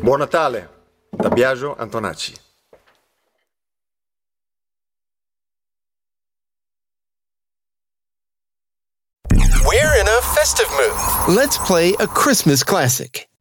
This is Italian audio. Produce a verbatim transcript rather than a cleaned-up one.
Buon Natale da Biagio Antonacci. We're in a festive mood. Let's play a Christmas classic.